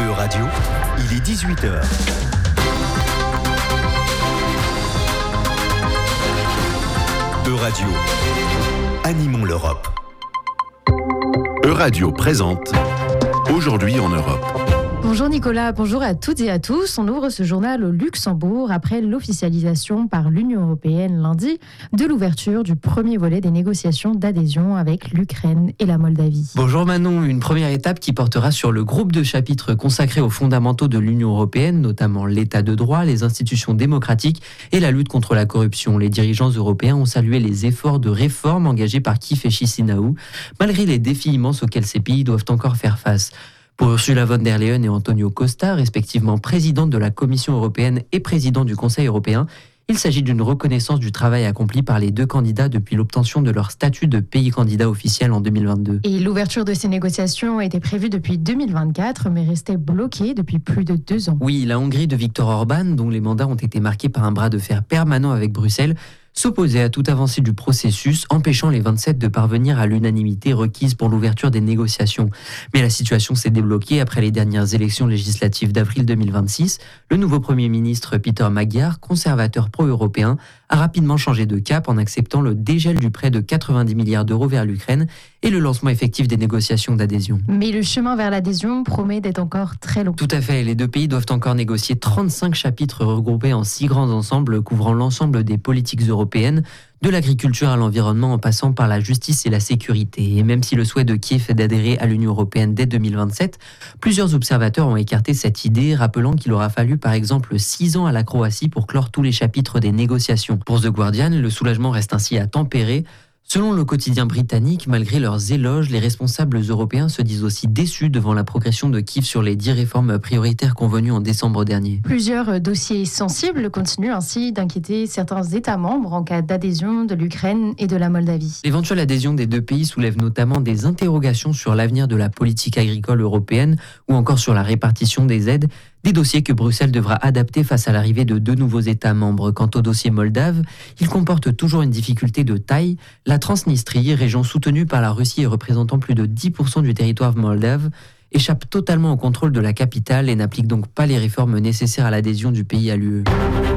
E-Radio, il est 18h. E-Radio, animons l'Europe. E-Radio présente Aujourd'hui en Europe. Bonjour Nicolas, bonjour à toutes et à tous. On ouvre ce journal au Luxembourg après l'officialisation par l'Union européenne lundi de l'ouverture du premier volet des négociations d'adhésion avec l'Ukraine et la Moldavie. Bonjour Manon, une première étape qui portera sur le groupe de chapitres consacrés aux fondamentaux de l'Union européenne, notamment l'état de droit, les institutions démocratiques et la lutte contre la corruption. Les dirigeants européens ont salué les efforts de réforme engagés par Kiev et Chisinau, malgré les défis immenses auxquels ces pays doivent encore faire face. Pour Ursula von der Leyen et Antonio Costa, respectivement présidente de la Commission européenne et président du Conseil européen, il s'agit d'une reconnaissance du travail accompli par les deux candidats depuis l'obtention de leur statut de pays candidat officiel en 2022. Et l'ouverture de ces négociations était prévue depuis 2024, mais restait bloquée depuis plus de 2 ans. Oui, la Hongrie de Viktor Orban, dont les mandats ont été marqués par un bras de fer permanent avec Bruxelles, s'opposait à toute avancée du processus, empêchant les 27 de parvenir à l'unanimité requise pour l'ouverture des négociations. Mais la situation s'est débloquée après les dernières élections législatives d'avril 2026. Le nouveau Premier ministre Peter Magyar, conservateur pro-européen, a rapidement changé de cap en acceptant le dégel du prêt de 90 milliards d'euros vers l'Ukraine et le lancement effectif des négociations d'adhésion. Mais le chemin vers l'adhésion promet d'être encore très long. Tout à fait, les deux pays doivent encore négocier 35 chapitres regroupés en 6 grands ensembles couvrant l'ensemble des politiques européennes, de l'agriculture à l'environnement en passant par la justice et la sécurité. Et même si le souhait de Kiev est d'adhérer à l'Union européenne dès 2027, plusieurs observateurs ont écarté cette idée, rappelant qu'il aura fallu par exemple 6 ans à la Croatie pour clore tous les chapitres des négociations. Pour The Guardian, le soulagement reste ainsi à tempérer. Selon le quotidien britannique, malgré leurs éloges, les responsables européens se disent aussi déçus devant la progression de Kiev sur les 10 réformes prioritaires convenues en décembre dernier. Plusieurs dossiers sensibles continuent ainsi d'inquiéter certains États membres en cas d'adhésion de l'Ukraine et de la Moldavie. L'éventuelle adhésion des deux pays soulève notamment des interrogations sur l'avenir de la politique agricole européenne ou encore sur la répartition des aides. Des dossiers que Bruxelles devra adapter face à l'arrivée de 2 nouveaux États membres. Quant au dossier moldave, il comporte toujours une difficulté de taille. La Transnistrie, région soutenue par la Russie et représentant plus de 10% du territoire moldave, échappe totalement au contrôle de la capitale et n'applique donc pas les réformes nécessaires à l'adhésion du pays à l'UE.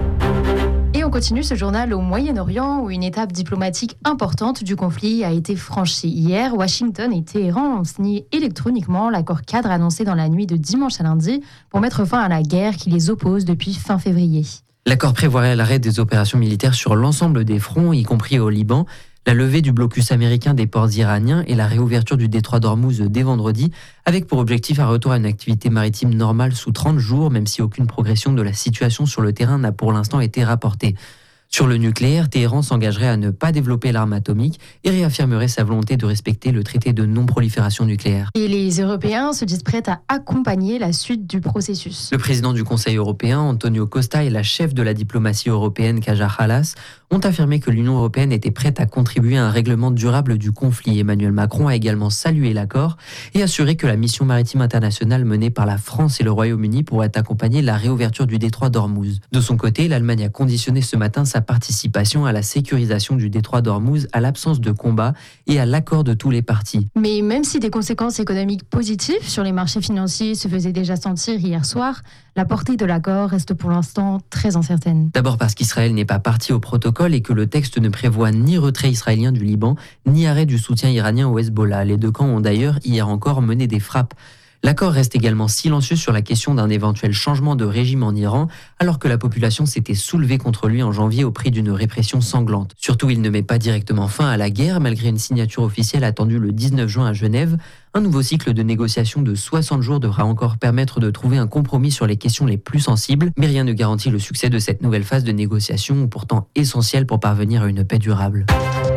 Et on continue ce journal au Moyen-Orient où une étape diplomatique importante du conflit a été franchie. Hier, Washington et Téhéran ont signé électroniquement l'accord cadre annoncé dans la nuit de dimanche à lundi pour mettre fin à la guerre qui les oppose depuis fin février. L'accord prévoirait l'arrêt des opérations militaires sur l'ensemble des fronts, y compris au Liban, la levée du blocus américain des ports iraniens et la réouverture du détroit d'Ormuz dès vendredi, avec pour objectif un retour à une activité maritime normale sous 30 jours, même si aucune progression de la situation sur le terrain n'a pour l'instant été rapportée. Sur le nucléaire, Téhéran s'engagerait à ne pas développer l'arme atomique et réaffirmerait sa volonté de respecter le traité de non-prolifération nucléaire. Et les Européens se disent prêts à accompagner la suite du processus. Le président du Conseil européen, Antonio Costa, et la chef de la diplomatie européenne, Kaja Kallas, ont affirmé que l'Union européenne était prête à contribuer à un règlement durable du conflit. Emmanuel Macron a également salué l'accord et assuré que la mission maritime internationale menée par la France et le Royaume-Uni pourrait accompagner la réouverture du détroit d'Ormuz. De son côté, l'Allemagne a conditionné ce matin sa participation à la sécurisation du détroit d'Ormuz à l'absence de combat et à l'accord de tous les partis. Mais même si des conséquences économiques positives sur les marchés financiers se faisaient déjà sentir hier soir, la portée de l'accord reste pour l'instant très incertaine. D'abord parce qu'Israël n'est pas parti au protocole et que le texte ne prévoit ni retrait israélien du Liban, ni arrêt du soutien iranien au Hezbollah. Les deux camps ont d'ailleurs hier encore mené des frappes. L'accord reste également silencieux sur la question d'un éventuel changement de régime en Iran, alors que la population s'était soulevée contre lui en janvier au prix d'une répression sanglante. Surtout, il ne met pas directement fin à la guerre, malgré une signature officielle attendue le 19 juin à Genève. Un nouveau cycle de négociations de 60 jours devra encore permettre de trouver un compromis sur les questions les plus sensibles, mais rien ne garantit le succès de cette nouvelle phase de négociation, pourtant essentielle pour parvenir à une paix durable.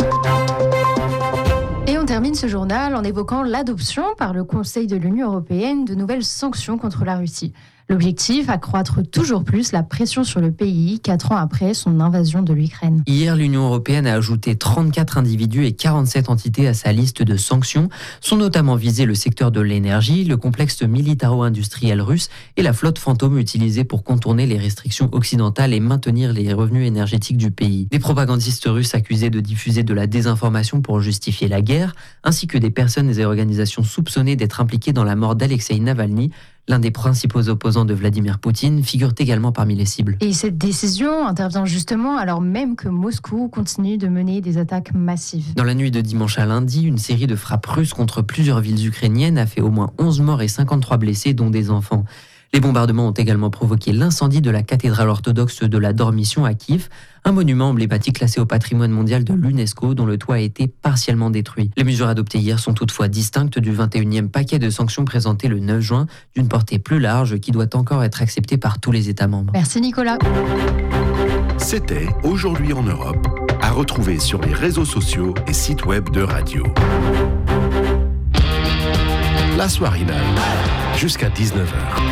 Et on termine ce journal en évoquant l'adoption par le Conseil de l'Union européenne de nouvelles sanctions contre la Russie. L'objectif, accroître toujours plus la pression sur le pays 4 ans après son invasion de l'Ukraine. Hier, l'Union européenne a ajouté 34 individus et 47 entités à sa liste de sanctions. Sont notamment visés le secteur de l'énergie, le complexe militaro-industriel russe et la flotte fantôme utilisée pour contourner les restrictions occidentales et maintenir les revenus énergétiques du pays. Des propagandistes russes accusés de diffuser de la désinformation pour justifier la guerre, ainsi que des personnes et organisations soupçonnées d'être impliquées dans la mort d'Alexeï Navalny, L'un des principaux opposants de Vladimir Poutine figure également parmi les cibles. Et cette décision intervient justement alors même que Moscou continue de mener des attaques massives. Dans la nuit de dimanche à lundi, une série de frappes russes contre plusieurs villes ukrainiennes a fait au moins 11 morts et 53 blessés, dont des enfants. Les bombardements ont également provoqué l'incendie de la cathédrale orthodoxe de la Dormition à Kiev, un monument emblématique classé au patrimoine mondial de l'UNESCO dont le toit a été partiellement détruit. Les mesures adoptées hier sont toutefois distinctes du 21e paquet de sanctions présenté le 9 juin, d'une portée plus large qui doit encore être acceptée par tous les États membres. Merci Nicolas. C'était Aujourd'hui en Europe, à retrouver sur les réseaux sociaux et sites web de radio. La Soirinale, jusqu'à 19h.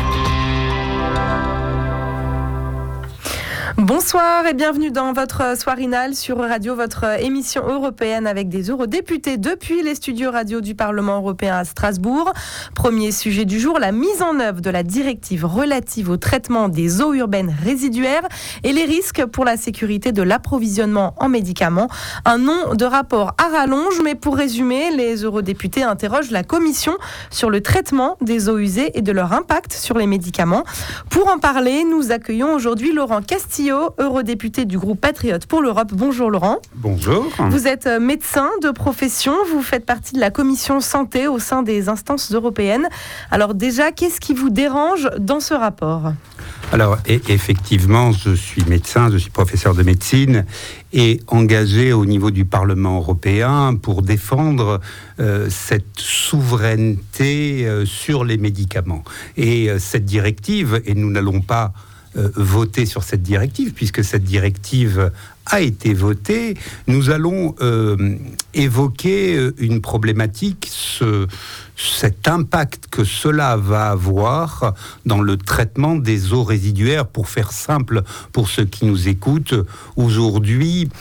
Bonsoir et bienvenue dans votre Soirinale sur Radio, votre émission européenne avec des eurodéputés depuis les studios radio du Parlement européen à Strasbourg. Premier sujet du jour, la mise en œuvre de la directive relative au traitement des eaux urbaines résiduaires et les risques pour la sécurité de l'approvisionnement en médicaments. Un nom de rapport à rallonge, mais pour résumer, les eurodéputés interrogent la Commission sur le traitement des eaux usées et de leur impact sur les médicaments. Pour en parler, nous accueillons aujourd'hui Laurent Castillo, eurodéputé du groupe Patriotes pour l'Europe. Bonjour Laurent. Bonjour. Vous êtes médecin de profession, vous faites partie de la commission santé au sein des instances européennes. Alors déjà, qu'est-ce qui vous dérange dans ce rapport ? Alors effectivement, je suis médecin, je suis professeur de médecine et engagé au niveau du Parlement européen pour défendre cette souveraineté sur les médicaments. Et cette directive, et nous n'allons pas voter sur cette directive, puisque cette directive a été votée, nous allons évoquer une problématique, cet impact que cela va avoir dans le traitement des eaux résiduaires. Pour faire simple, pour ceux qui nous écoutent, aujourd'hui,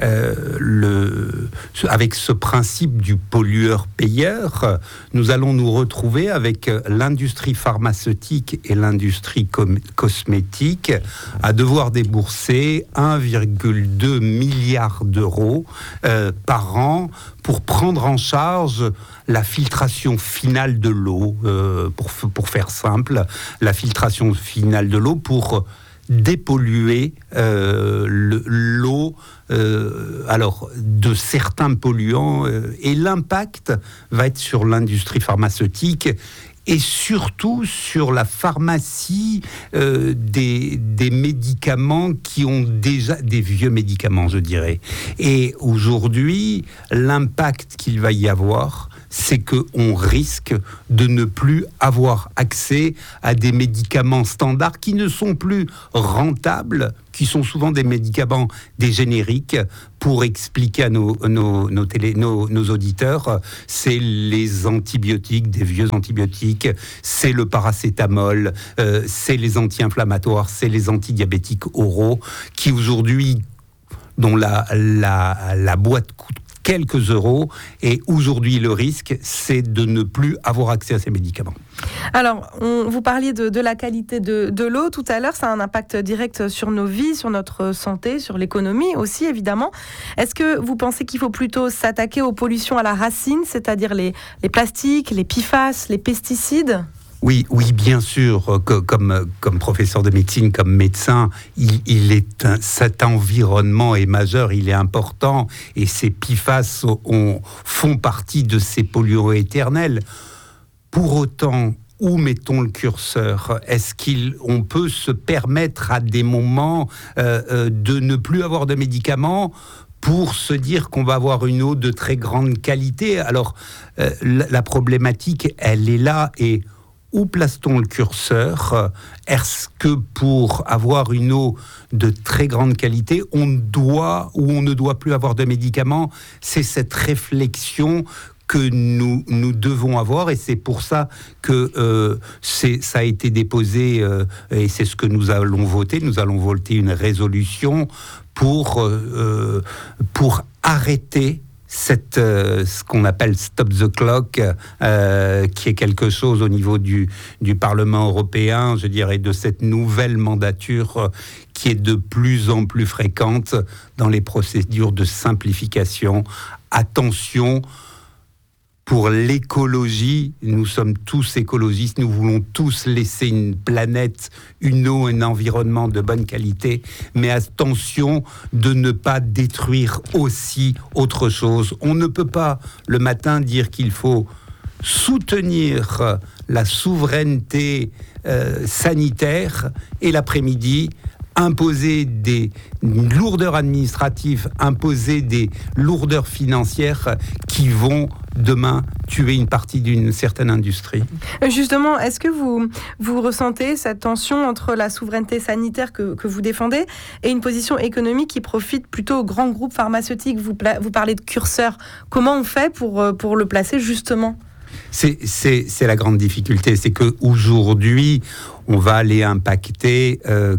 avec ce principe du pollueur-payeur, nous allons nous retrouver avec l'industrie pharmaceutique et l'industrie cosmétique à devoir débourser 1,2 milliard d'euros par an pour prendre en charge la filtration finale de l'eau, pour faire simple, la filtration finale de l'eau pour dépolluer l'eau alors de certains polluants, et l'impact va être sur l'industrie pharmaceutique et surtout sur la pharmacie des médicaments qui ont déjà des vieux médicaments, je dirais. Et aujourd'hui, l'impact qu'il va y avoir, c'est qu'on risque de ne plus avoir accès à des médicaments standards qui ne sont plus rentables, qui sont souvent des médicaments, des génériques. Pour expliquer à nos auditeurs, c'est les antibiotiques, des vieux antibiotiques, c'est le paracétamol, c'est les anti-inflammatoires, c'est les antidiabétiques oraux, qui aujourd'hui, dont la boîte coûte quelques euros, et aujourd'hui le risque, c'est de ne plus avoir accès à ces médicaments. Alors, vous parliez de la qualité de l'eau tout à l'heure, ça a un impact direct sur nos vies, sur notre santé, sur l'économie aussi évidemment. Est-ce que vous pensez qu'il faut plutôt s'attaquer aux pollutions à la racine, c'est-à-dire les plastiques, les PFAS, les pesticides ? Oui, bien sûr, comme professeur de médecine, comme médecin, cet environnement est majeur, il est important, et ces PFAS font partie de ces polluants éternels. Pour autant, où mettons le curseur ? Est-ce qu'on peut se permettre à des moments de ne plus avoir de médicaments pour se dire qu'on va avoir une eau de très grande qualité ? Alors, la problématique, elle est là, et où place-t-on le curseur ? Est-ce que pour avoir une eau de très grande qualité, on doit ou on ne doit plus avoir de médicaments ? C'est cette réflexion que nous devons avoir, et c'est pour ça que ça a été déposé, et c'est ce que nous allons voter. Nous allons voter une résolution pour arrêter ce qu'on appelle Stop the Clock, qui est quelque chose au niveau du Parlement européen, je dirais, de cette nouvelle mandature qui est de plus en plus fréquente dans les procédures de simplification. Attention, pour l'écologie, nous sommes tous écologistes, nous voulons tous laisser une planète, une eau, un environnement de bonne qualité, mais attention de ne pas détruire aussi autre chose. On ne peut pas le matin dire qu'il faut soutenir la souveraineté sanitaire et l'après-midi imposer des lourdeurs administratives, imposer des lourdeurs financières qui vont demain tuer une partie d'une certaine industrie. Justement, est-ce que vous ressentez cette tension entre la souveraineté sanitaire que vous défendez et une position économique qui profite plutôt aux grands groupes pharmaceutiques ? Vous parlez de curseur. Comment on fait pour le placer justement ? C'est la grande difficulté, c'est qu'aujourd'hui, on va aller impacter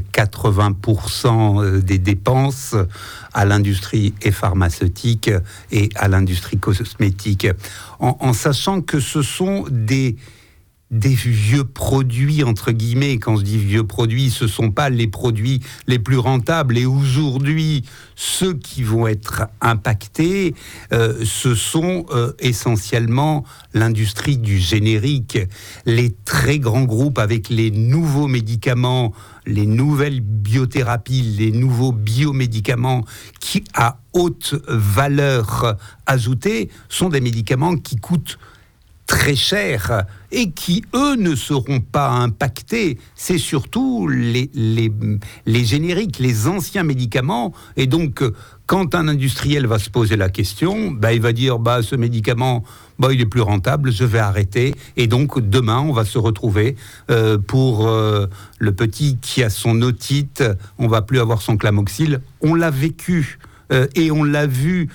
80% des dépenses à l'industrie pharmaceutique et à l'industrie cosmétique, en sachant que ce sont des vieux produits, entre guillemets. Quand je dis vieux produits, ce ne sont pas les produits les plus rentables. Et aujourd'hui, ceux qui vont être impactés, ce sont essentiellement l'industrie du générique. Les très grands groupes avec les nouveaux médicaments, les nouvelles biothérapies, les nouveaux biomédicaments qui, à haute valeur ajoutée, sont des médicaments qui coûtent très cher et qui, eux, ne seront pas impactés. C'est surtout les génériques, les anciens médicaments. Et donc, quand un industriel va se poser la question, il va dire ce médicament, il est plus rentable, je vais arrêter. Et donc, demain, on va se retrouver pour le petit qui a son otite, on va plus avoir son Clamoxyl. On l'a vécu. Et on l'a vu,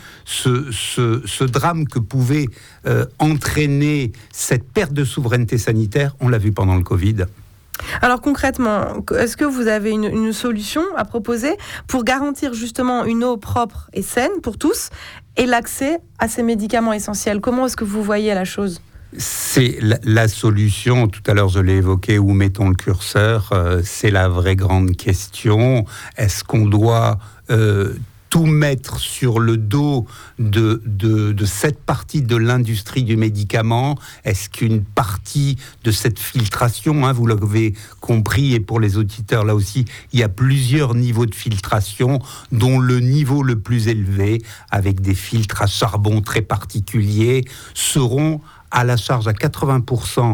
ce drame que pouvait entraîner cette perte de souveraineté sanitaire, on l'a vu pendant le Covid. Alors concrètement, est-ce que vous avez une solution à proposer pour garantir justement une eau propre et saine pour tous et l'accès à ces médicaments essentiels ? Comment est-ce que vous voyez la chose ? C'est la solution, tout à l'heure je l'ai évoqué, où mettons le curseur, c'est la vraie grande question. Est-ce qu'on doit tout mettre sur le dos de cette partie de l'industrie du médicament? Est-ce qu'une partie de cette filtration, vous l'avez compris, et pour les auditeurs là aussi, il y a plusieurs niveaux de filtration, dont le niveau le plus élevé, avec des filtres à charbon très particuliers, seront à la charge à 80%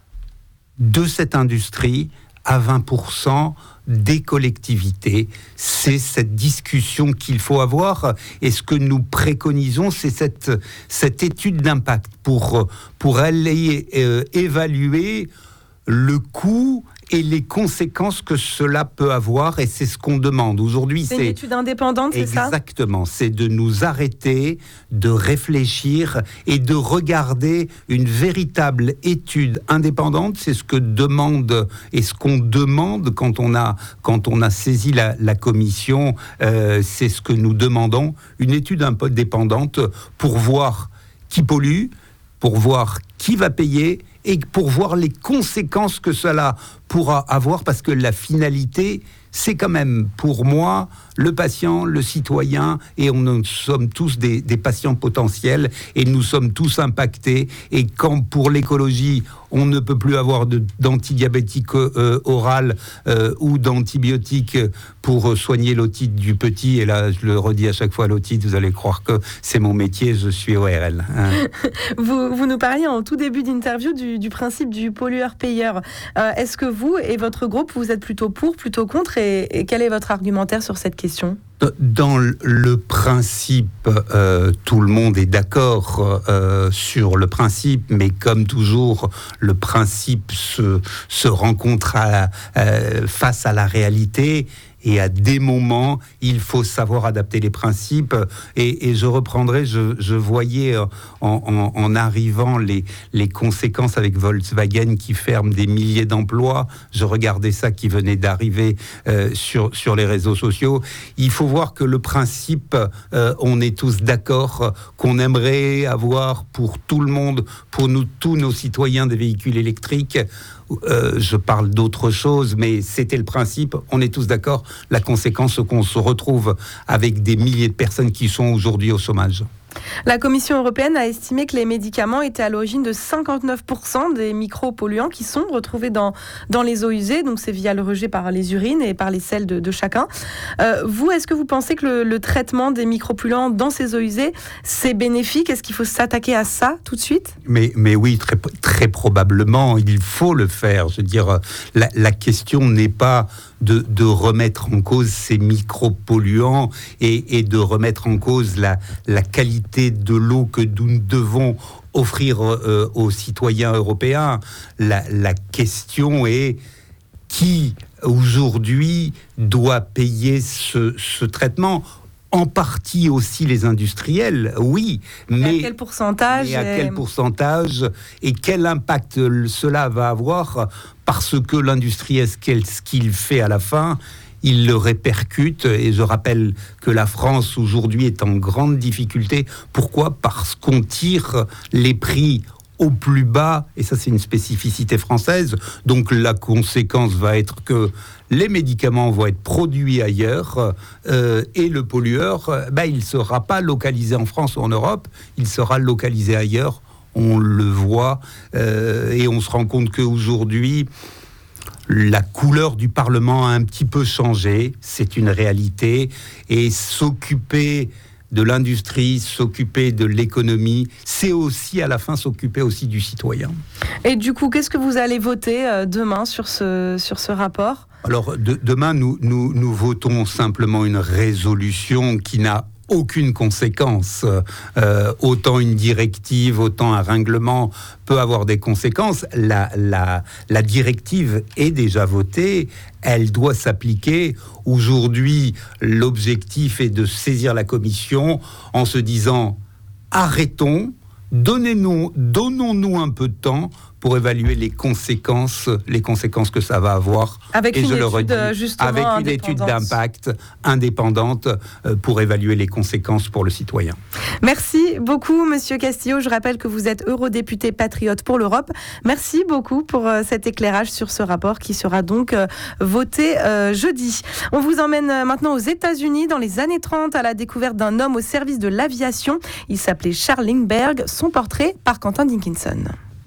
de cette industrie, à 20% des collectivités. C'est cette discussion qu'il faut avoir, et ce que nous préconisons, c'est cette étude d'impact pour aller évaluer le coût et les conséquences que cela peut avoir, et c'est ce qu'on demande aujourd'hui. C'est une étude indépendante, c'est ça ? Exactement, c'est de nous arrêter, de réfléchir et de regarder une véritable étude indépendante. C'est ce que demande et ce qu'on demande quand on a saisi la commission. C'est ce que nous demandons, une étude indépendante pour voir qui pollue, pour voir qui va payer et pour voir les conséquences que cela pourra avoir, parce que la finalité, c'est quand même, pour moi, le patient, le citoyen, et nous sommes tous des patients potentiels, et nous sommes tous impactés. Et quand, pour l'écologie, on ne peut plus avoir d'antidiabétique oral ou d'antibiotiques pour soigner l'otite du petit, et là, je le redis à chaque fois, l'otite, vous allez croire que c'est mon métier, je suis ORL. Vous nous parliez en tout début d'interview du principe du pollueur-payeur. Est-ce que vous et votre groupe, vous êtes plutôt pour, plutôt contre, et quel est votre argumentaire sur cette question ? Dans le principe, tout le monde est d'accord sur le principe, mais comme toujours, le principe se rencontre face à la réalité. Et à des moments, il faut savoir adapter les principes. Et je reprendrai, je voyais en arrivant les conséquences avec Volkswagen qui ferme des milliers d'emplois. Je regardais ça qui venait d'arriver sur les réseaux sociaux. Il faut voir que le principe, on est tous d'accord qu'on aimerait avoir pour tout le monde, pour tous nos citoyens, des véhicules électriques. Je parle d'autre chose, mais c'était le principe. On est tous d'accord. La conséquence, c'est qu'on se retrouve avec des milliers de personnes qui sont aujourd'hui au chômage. La Commission européenne a estimé que les médicaments étaient à l'origine de 59% des micropolluants qui sont retrouvés dans les eaux usées. Donc c'est via le rejet par les urines et par les selles de chacun. Vous, est-ce que vous pensez que le traitement des micropolluants dans ces eaux usées, c'est bénéfique ? Est-ce qu'il faut s'attaquer à ça tout de suite ? Mais oui, très, très probablement, il faut le faire. Je veux dire, la question n'est pas de remettre en cause ces micropolluants et de remettre en cause la qualité de l'eau que nous devons offrir aux citoyens européens. La question est qui, aujourd'hui, doit payer ce traitement ? En partie aussi les industriels, oui. Mais à quel pourcentage ? Et quel impact cela va avoir ? Parce que l'industriel, ce qu'il fait à la fin, il le répercute. Et je rappelle que la France, aujourd'hui, est en grande difficulté. Pourquoi ? Parce qu'on tire les prix au plus bas, et ça c'est une spécificité française, donc la conséquence va être que les médicaments vont être produits ailleurs et le pollueur, il ne sera pas localisé en France ou en Europe, il sera localisé ailleurs, on le voit, et on se rend compte qu'aujourd'hui, la couleur du Parlement a un petit peu changé, c'est une réalité, et s'occuper de l'industrie, s'occuper de l'économie, c'est aussi à la fin s'occuper aussi du citoyen. Et du coup, qu'est-ce que vous allez voter demain sur ce rapport ? Alors, demain, nous votons simplement une résolution qui n'a aucune conséquence. Autant une directive, autant un règlement peut avoir des conséquences. La directive est déjà votée, elle doit s'appliquer. Aujourd'hui, l'objectif est de saisir la Commission en se disant « arrêtons, donnons-nous un peu de temps » pour évaluer les conséquences que ça va avoir. Avec une étude d'impact indépendante pour évaluer les conséquences pour le citoyen. Merci beaucoup, Monsieur Castillo. Je rappelle que vous êtes eurodéputé patriote pour l'Europe. Merci beaucoup pour cet éclairage sur ce rapport qui sera donc voté jeudi. On vous emmène maintenant aux États-Unis dans les années 30 à la découverte d'un homme au service de l'aviation. Il s'appelait Charles Lindbergh. Son portrait par Quentin Dickinson.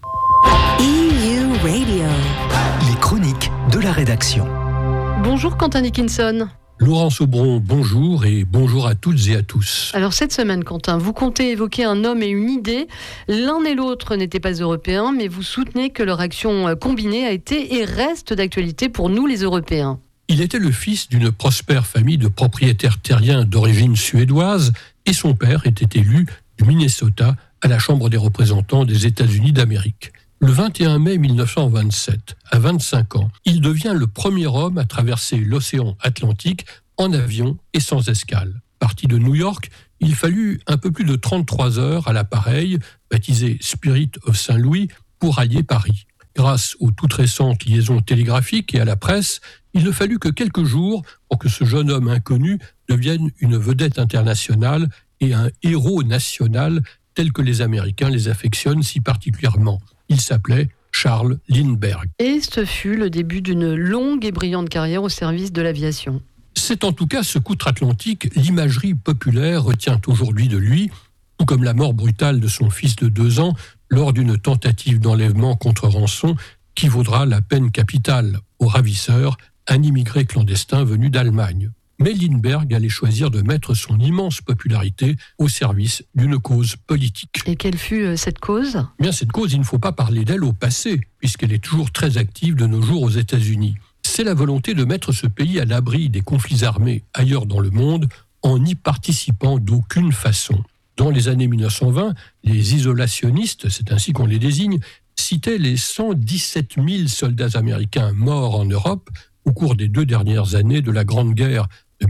EU Radio. Les chroniques de la rédaction. Bonjour Quentin Dickinson. Laurence Aubron, bonjour et bonjour à toutes et à tous. Alors cette semaine, Quentin, vous comptez évoquer un homme et une idée. L'un et l'autre n'étaient pas européens, mais vous soutenez que leur action combinée a été et reste d'actualité pour nous les Européens. Il était le fils d'une prospère famille de propriétaires terriens d'origine suédoise et son père était élu du Minnesota à la Chambre des représentants des États-Unis d'Amérique. Le 21 mai 1927, à 25 ans, il devient le premier homme à traverser l'océan Atlantique en avion et sans escale. Parti de New York, il fallut un peu plus de 33 heures à l'appareil, baptisé Spirit of Saint-Louis, pour rallier Paris. Grâce aux toutes récentes liaisons télégraphiques et à la presse, il ne fallut que quelques jours pour que ce jeune homme inconnu devienne une vedette internationale et un héros national tel que les Américains les affectionnent si particulièrement. Il s'appelait Charles Lindbergh. Et ce fut le début d'une longue et brillante carrière au service de l'aviation. C'est en tout cas ce qu'outre-Atlantique, l'imagerie populaire retient aujourd'hui de lui, tout comme la mort brutale de son fils de 2 ans lors d'une tentative d'enlèvement contre rançon qui vaudra la peine capitale au ravisseur, un immigré clandestin venu d'Allemagne. Mais Lindbergh allait choisir de mettre son immense popularité au service d'une cause politique. Et quelle fut cette cause ? Bien, cette cause, il ne faut pas parler d'elle au passé, puisqu'elle est toujours très active de nos jours aux États-Unis. C'est la volonté de mettre ce pays à l'abri des conflits armés ailleurs dans le monde, en n'y participant d'aucune façon. Dans les années 1920, les isolationnistes, c'est ainsi qu'on les désigne, citaient les 117 000 soldats américains morts en Europe au cours des 2 dernières années de la Grande Guerre de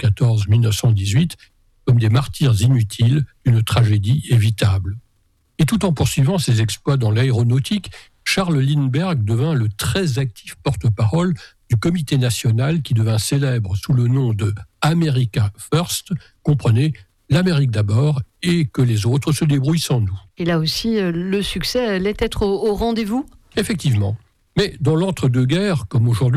1914-1918 comme des martyrs inutiles d'une tragédie évitable. Et tout en poursuivant ses exploits dans l'aéronautique, Charles Lindbergh devint le très actif porte-parole du comité national qui devint célèbre sous le nom de America First, comprenez l'Amérique d'abord et que les autres se débrouillent sans nous. Et là aussi, le succès allait être au rendez-vous ? Effectivement. Mais dans l'entre-deux-guerres, comme aujourd'hui,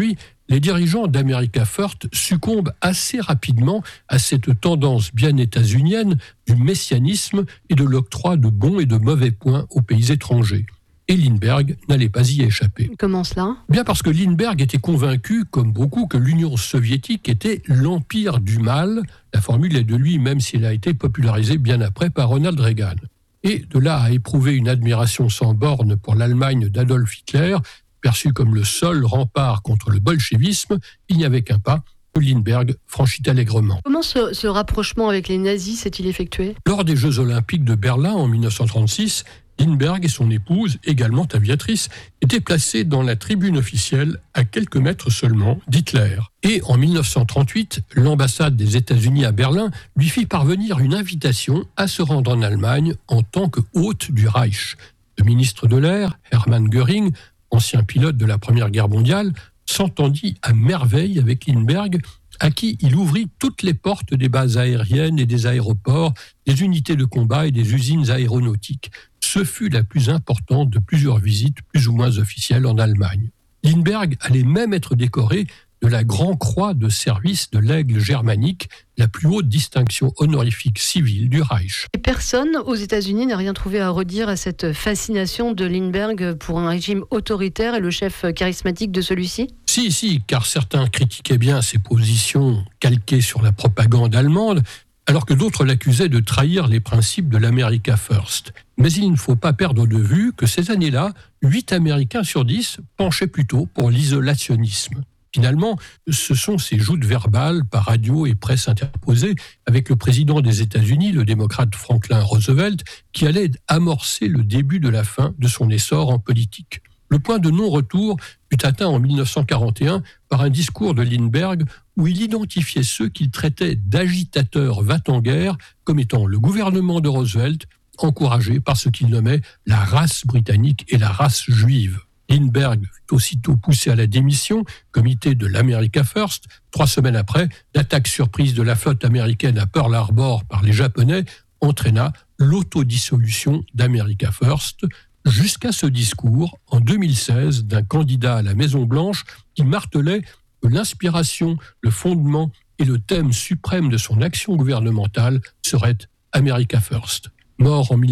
les dirigeants d'America First succombent assez rapidement à cette tendance bien états-unienne du messianisme et de l'octroi de bons et de mauvais points aux pays étrangers. Et Lindbergh n'allait pas y échapper. Comment cela ? Bien parce que Lindbergh était convaincu, comme beaucoup, que l'Union soviétique était l'empire du mal. La formule est de lui, même s'il a été popularisé bien après par Ronald Reagan. Et de là à éprouver une admiration sans borne pour l'Allemagne d'Adolf Hitler, perçu comme le seul rempart contre le bolchevisme, il n'y avait qu'un pas que Lindbergh franchit allègrement. Comment ce rapprochement avec les nazis s'est-il effectué ? Lors des Jeux Olympiques de Berlin en 1936, Lindbergh et son épouse, également aviatrice, étaient placés dans la tribune officielle à quelques mètres seulement d'Hitler. Et en 1938, l'ambassade des États-Unis à Berlin lui fit parvenir une invitation à se rendre en Allemagne en tant que hôte du Reich. Le ministre de l'Air, Hermann Göring, ancien pilote de la Première Guerre mondiale, s'entendit à merveille avec Lindbergh, à qui il ouvrit toutes les portes des bases aériennes et des aéroports, des unités de combat et des usines aéronautiques. Ce fut la plus importante de plusieurs visites plus ou moins officielles en Allemagne. Lindbergh allait même être décoré de la Grand Croix de service de l'Aigle germanique, la plus haute distinction honorifique civile du Reich. Et personne aux États-Unis n'a rien trouvé à redire à cette fascination de Lindbergh pour un régime autoritaire et le chef charismatique de celui-ci ? Si, car certains critiquaient bien ses positions calquées sur la propagande allemande, alors que d'autres l'accusaient de trahir les principes de l'America First. Mais il ne faut pas perdre de vue que ces années-là, 8 Américains sur 10 penchaient plutôt pour l'isolationnisme. Finalement, ce sont ces joutes verbales par radio et presse interposées avec le président des États-Unis, le démocrate Franklin Roosevelt, qui allaient amorcer le début de la fin de son essor en politique. Le point de non-retour fut atteint en 1941 par un discours de Lindbergh où il identifiait ceux qu'il traitait d'agitateurs va-t-en-guerre comme étant le gouvernement de Roosevelt, encouragé par ce qu'il nommait la race britannique et la race juive. Lindbergh fut aussitôt poussé à la démission, comité de l'America First. 3 semaines après, l'attaque surprise de la flotte américaine à Pearl Harbor par les Japonais entraîna l'autodissolution d'America First, jusqu'à ce discours, en 2016, d'un candidat à la Maison-Blanche qui martelait que l'inspiration, le fondement et le thème suprême de son action gouvernementale serait America First. Mort en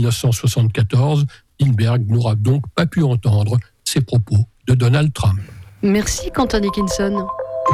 1974, Lindbergh n'aura donc pas pu entendre ces propos de Donald Trump. Merci Quentin Dickinson.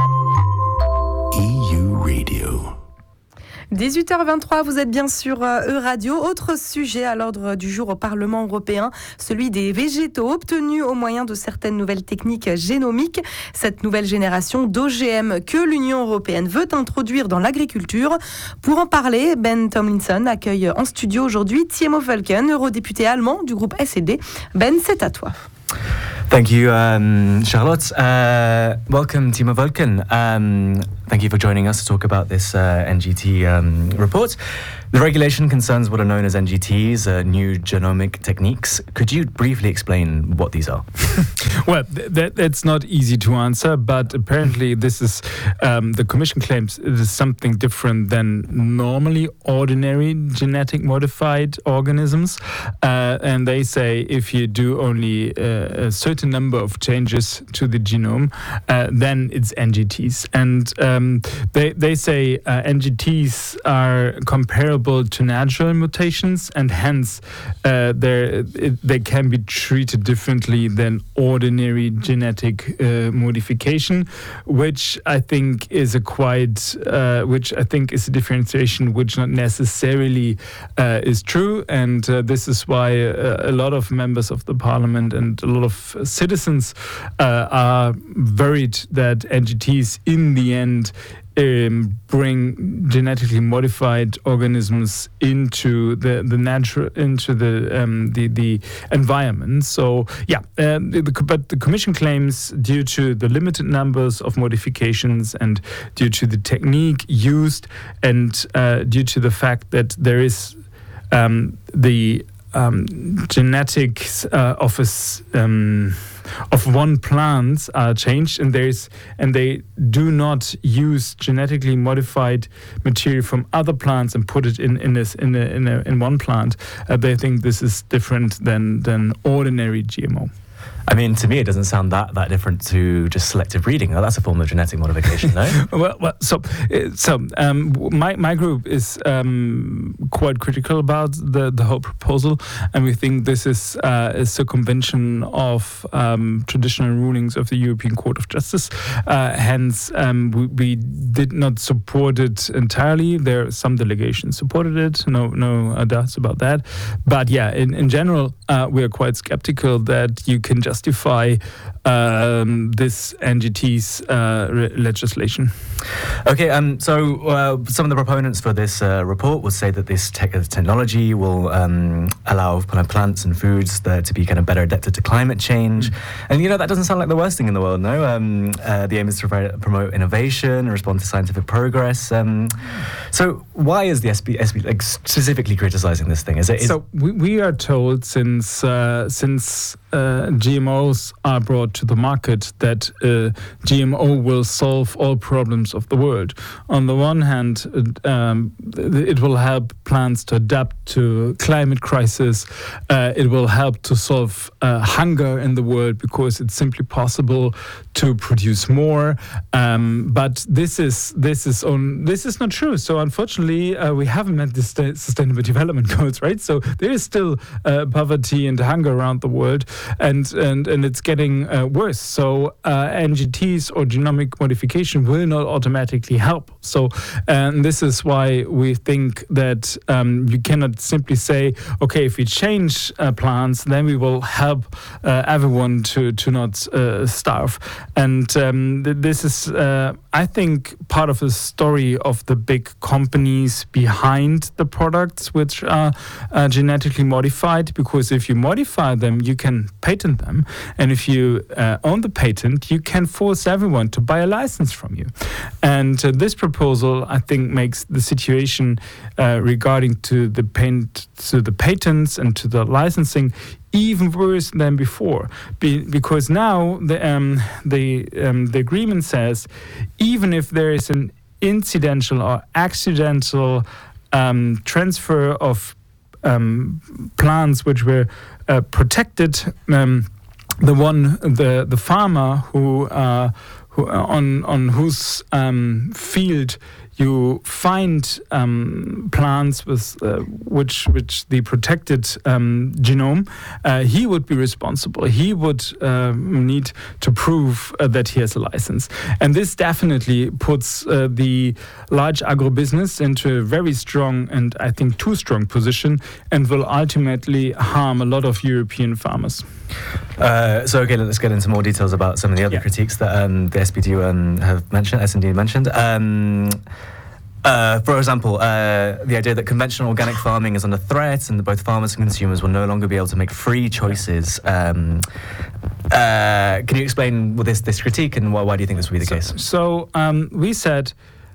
EU Radio. 18h23, vous êtes bien sur E-Radio. Autre sujet à l'ordre du jour au Parlement européen, celui des végétaux obtenus au moyen de certaines nouvelles techniques génomiques. Cette nouvelle génération d'OGM que l'Union européenne veut introduire dans l'agriculture. Pour en parler, Ben Tomlinson accueille en studio aujourd'hui Timo Völken, eurodéputé allemand du groupe SED. Ben, c'est à toi. Thank you, Charlotte. Welcome, Timo Völken. Thank you for joining us to talk about this NGT report. The regulation concerns what are known as NGTs, new genomic techniques. Could you briefly explain what these are? Well, that's not easy to answer, but apparently this is, the Commission claims it is something different than normally ordinary genetic modified organisms. And they say if you do only a certain number of changes to the genome, then it's NGTs. And they say NGTs are comparable to natural mutations, and hence they can be treated differently than ordinary genetic modification, which I think is a differentiation which not necessarily is true, and this is why a lot of members of the parliament and a lot of citizens are worried that NGTs in the end bring genetically modified organisms into the environment. So but the Commission claims due to the limited numbers of modifications and due to the technique used and due to the fact that there is the genetics of one plant are changed, and they do not use genetically modified material from other plants and put it in one plant. They think this is different than ordinary GMO. I mean, to me, it doesn't sound that different to just selective breeding. That's a form of genetic modification, no? My group is quite critical about the whole proposal, and we think this is a circumvention of traditional rulings of the European Court of Justice. Hence, we did not support it entirely. There are some delegations supported it. No doubts about that. But yeah, in general, we are quite skeptical that you can justify this NGT's legislation. Okay, so some of the proponents for this report will say that this technology will allow kind of plants and foods to be kind of better adapted to climate change. And that doesn't sound like the worst thing in the world, no? The aim is to promote innovation and respond to scientific progress. So why is the SB like specifically criticizing this thing? Is it? So we are told since GMOs are brought to the market that GMO will solve all problems of the world. On the one hand, it will help plants to adapt to climate crisis. It will help to solve hunger in the world because it's simply possible to produce more. But this is not true. So unfortunately, we haven't met the Sustainable Development Goals, right? So there is still poverty and hunger around the world, and it's getting worse. So NGTs or genomic modification will not automatically help. So this is why we think that you cannot simply say, okay, if we change plants, then we will help everyone to not starve. And this is, I think, part of the story of the big companies behind the products which are genetically modified, because if you modify them, you can patent them. And if you own the patent, you can force everyone to buy a license from you. And this proposal, I think, makes the situation regarding to the patents and to the licensing even worse than before, because now the agreement says even if there is an incidental or accidental transfer of plants which were protected, the farmer who on whose field you find plants with which the protected genome, he would be responsible. He would need to prove that he has a license. And this definitely puts the large agribusiness into a very strong, and I think too strong position, and will ultimately harm a lot of European farmers. So okay, let's get into more details about some of the other critiques that the SPD have mentioned, S&D mentioned. For example, the idea that conventional organic farming is under threat and that both farmers and consumers will no longer be able to make free choices. Can you explain this critique and why do you think this will be the case? So we said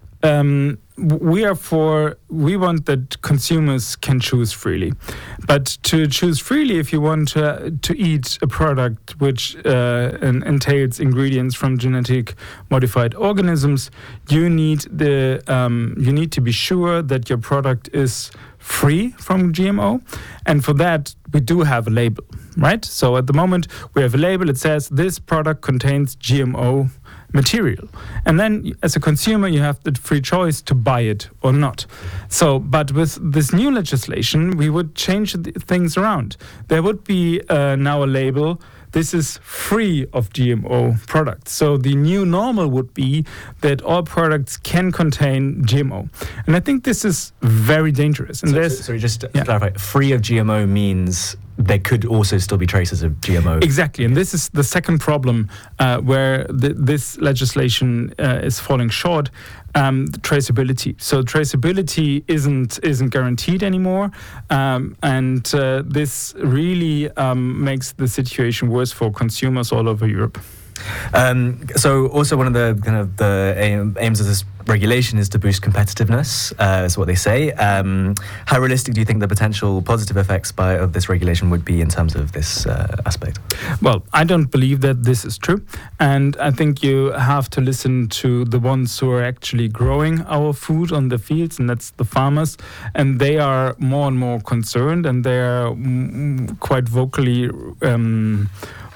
we want that consumers can choose freely. But to choose freely, if you want to eat a product which entails ingredients from genetic modified organisms, you need to be sure that your product is free from GMO. And for that, we do have a label, right? So at the moment, we have a label that says this product contains GMO material. And then as a consumer, you have the free choice to buy it or not. So, but with this new legislation, we would change things around. There would be now a label, this is free of GMO products. So the new normal would be that all products can contain GMO. And I think this is very dangerous. And sorry, just to clarify, free of GMO means there could also still be traces of GMO. Exactly, and this is the second problem where this legislation is falling short. Traceability. So traceability isn't guaranteed anymore, and this really makes the situation worse for consumers all over Europe. So also one of the aims of this regulation is to boost competitiveness, is what they say. How realistic do you think the potential positive effects of this regulation would be in terms of this aspect? Well, I don't believe that this is true. And I think you have to listen to the ones who are actually growing our food on the fields, and that's the farmers. And they are more and more concerned, and they are quite vocally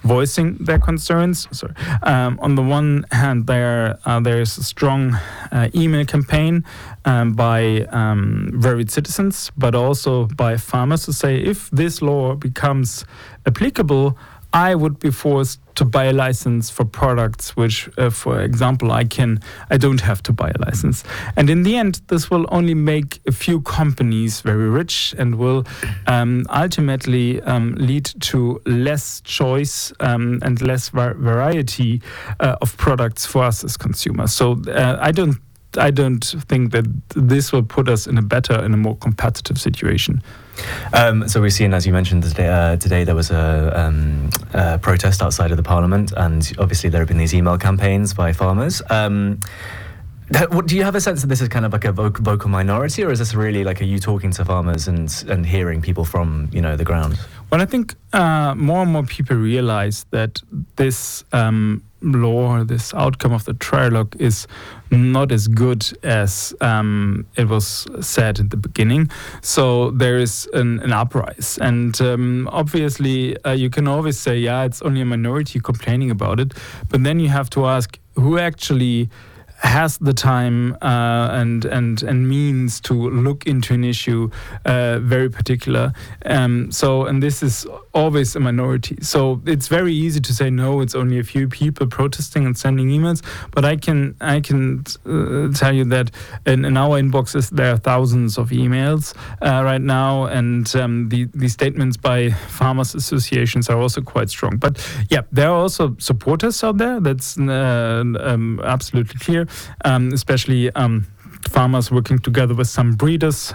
voicing their concerns. On the one hand, there is a strong email campaign by varied citizens, but also by farmers to say, if this law becomes applicable, I would be forced to buy a license for products which, for example, I don't have to buy a license. And in the end, this will only make a few companies very rich and will ultimately lead to less choice and less variety of products for us as consumers. So I don't think that this will put us in a more competitive situation. So we've seen, as you mentioned today there was a protest outside of the parliament, and obviously there have been these email campaigns by farmers. Do you have a sense that this is kind of like a vocal minority, or is this really like, are you talking to farmers and hearing people from the ground? Well, I think more and more people realize that this law, this outcome of the trilogue is not as good as it was said in the beginning. So there is an uprise. And obviously, you can always say, yeah, it's only a minority complaining about it. But then you have to ask who actually has the time and means to look into an issue very particular. And this is always a minority. So it's very easy to say, no, it's only a few people protesting and sending emails. But I can tell you that in our inboxes there are thousands of emails right now, and the statements by farmers associations are also quite strong. But yeah, there are also supporters out there. That's absolutely clear. Especially farmers working together with some breeders.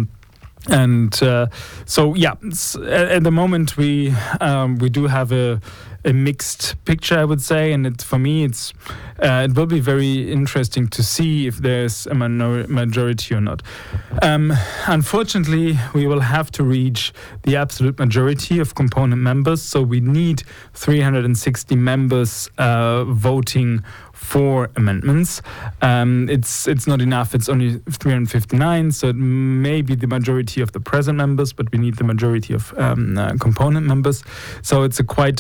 So yeah, at the moment we do have a mixed picture, I would say, and for me it will be very interesting to see if there's a majority or not. Unfortunately, we will have to reach the absolute majority of component members, so we need 360 members voting for amendments. It's not enough. It's only 359, so it may be the majority of the present members, but we need the majority of component members. So it's a quite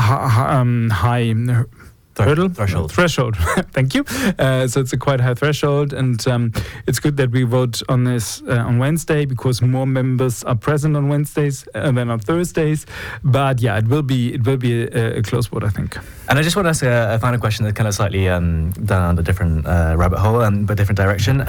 high threshold. Thank you. So it's a quite high threshold, and it's good that we vote on this on Wednesday, because more members are present on Wednesdays than on Thursdays. But yeah, it will be a close vote, I think. And I just want to ask a final question that's kind of slightly down a different rabbit hole, but different direction.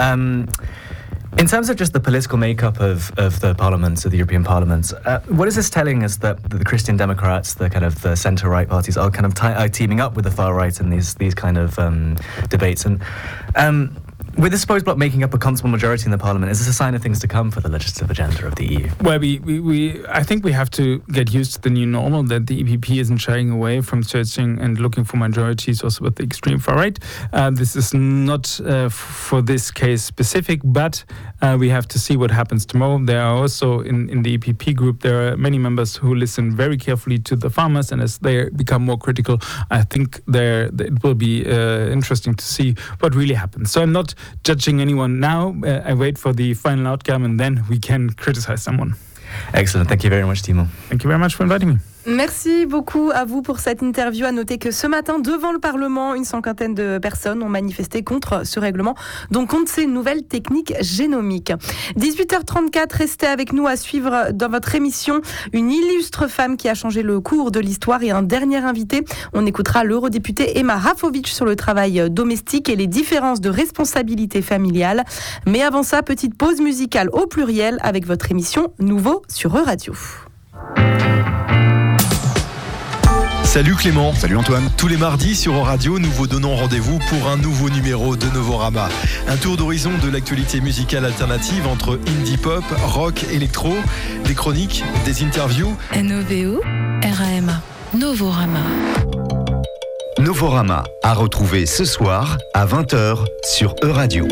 In terms of just the political makeup of the parliament, of the European Parliament, what is this telling us that the Christian Democrats, the kind of the centre-right parties, are kind of teaming up with the far right in these kind of debates? And with the supposed bloc making up a comfortable majority in the parliament, is this a sign of things to come for the legislative agenda of the EU? Well, I think we have to get used to the new normal, that the EPP isn't shying away from searching and looking for majorities also with the extreme far right. This is not for this case specific, but we have to see what happens tomorrow. There are also in the EPP group, there are many members who listen very carefully to the farmers, and as they become more critical, I think it will be interesting to see what really happens. So I'm not judging anyone now. I wait for the final outcome, and then we can criticize someone. Excellent. Thank you very much, Timo. Thank you very much for inviting me. Merci beaucoup à vous pour cette interview. À noter que ce matin, devant le Parlement, une cinquantaine de personnes ont manifesté contre ce règlement, donc contre ces nouvelles techniques génomiques. 18h34, restez avec nous à suivre dans votre émission une illustre femme qui a changé le cours de l'histoire et un dernier invité. On écoutera l'eurodéputée Emma Rafovitch sur le travail domestique et les différences de responsabilité familiale. Mais avant ça, petite pause musicale au pluriel avec votre émission Nouveau sur Euradio. Salut Clément. Salut Antoine. Tous les mardis sur Euradio, nous vous donnons rendez-vous pour un nouveau numéro de Novorama. Un tour d'horizon de l'actualité musicale alternative entre indie pop, rock, électro, des chroniques, des interviews. NOVO, RAMA, Novorama. Novorama, à retrouver ce soir à 20h sur Euradio.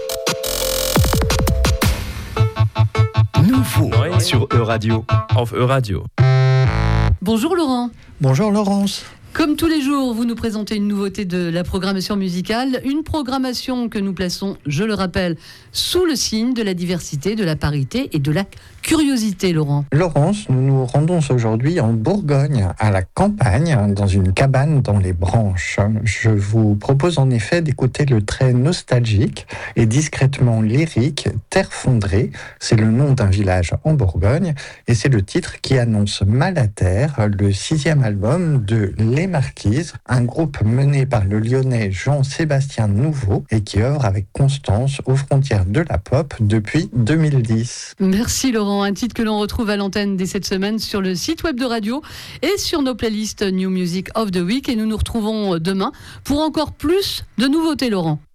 Nouveau sur Euradio. Auf Euradio. Bonjour Laurent. Bonjour Laurence. Comme tous les jours, vous nous présentez une nouveauté de la programmation musicale, une programmation que nous plaçons, je le rappelle, sous le signe de la diversité, de la parité et de la curiosité, Laurent. Laurence, nous nous rendons aujourd'hui en Bourgogne, à la campagne, dans une cabane dans les branches. Je vous propose en effet d'écouter le très nostalgique et discrètement lyrique Terre Fondrée. C'est le nom d'un village en Bourgogne et c'est le titre qui annonce Mal à Terre, le 6e album de Les Marquises, un groupe mené par le Lyonnais Jean-Sébastien Nouveau et qui œuvre avec constance aux frontières de la pop depuis 2010. Merci Laurent, un titre que l'on retrouve à l'antenne dès cette semaine sur le site web de radio et sur nos playlists New Music of the Week, et nous nous retrouvons demain pour encore plus de nouveautés, Laurent.